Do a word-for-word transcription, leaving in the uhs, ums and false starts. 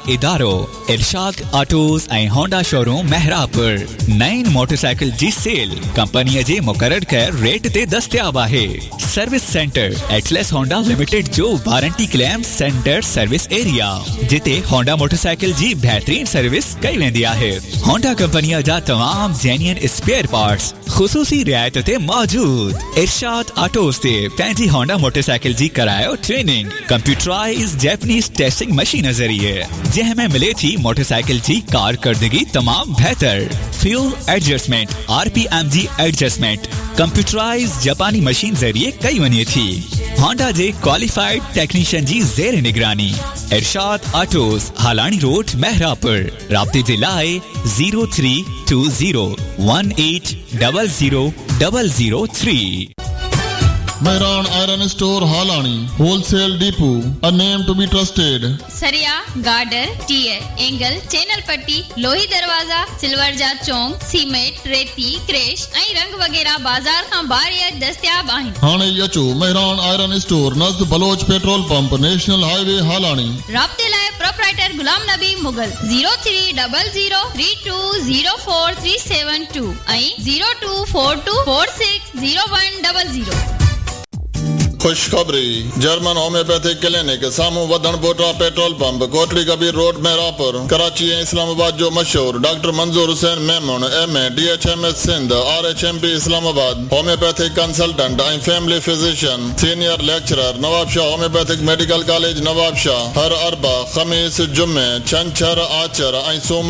इदारो इरशाद autos ऐं Honda showroom महरापुर। नईं motorcycle जी cell कंपनीअ जे मुक़रर कयल रेट ते दस्तयाब आहे। Service centre Atlas Honda limited जो warranty claim centre service area, जिते होंडा मोटरसाइकिल जी बेहतरीन सर्विस कई वेंदी आहे। होंडा कंपनीअ जा तमाम जेन्युइन स्पेयर पार्ट्स ख़ुसूसी रियायत ते मौजूद। इरशाद ऑटोस ते पंहिंजी होंडा मोटरसाइकिल जी करायो training computerise Japanese testing machine ज़रिए, जंहिंमें मिले थी मोटरसाइकिल जी कारकर्दगी तमाम बेहतर। फ्यूल एडजस्टमेंट, आरपीएम जी एडजस्टमेंट कंप्यूटराइज जापानी मशीन ज़रिए कई वञे थी। होंडा जे क्वालिफाइड टेक्नीशियन जी ज़ेर निगरानी। इरशाद ऑटोस, हालानी रोड, महरापुर। राब्ते जे लाइ zero three to zero one eight double zero double zero three. Mehran Iron Store Halani, Wholesale Depot, a name to be trusted. सरिया, girder, tier, angle, channel पट्टी, लोही दरवाजा, silver जा चौंक, cement, रेती, crash ऐं रंग वगैरह बाजार खां बाहर दस्तयाब आहिनि। हाणे अचो Mehran Iron Store नज़द Bloch petrol pump, national highway हालानी। राब्ते लाइ proprietor Ghulam Nabi Mughal zero three double zero three to zero four three seven to ऐं zero two four to four six zero one double zero. खुशखबरी, जर्मन होम्योपैथिक क्लिनिक सामू वधन बोटा petrol pump, Kotri Kabir road, महरापुर, Karachi ऐं इस्लामाबाद जो मशहूर doctor मंजूर Hussain Memon M A D H M S Sindh R H M P Islamabad, homeopathic consultant ऐं family physician, senior lecturer, Nawab Shah homeopathic medical college Nawab Shah. हर अरबा, खमीस, जुमे, छंछर, आचर ऐं सूमर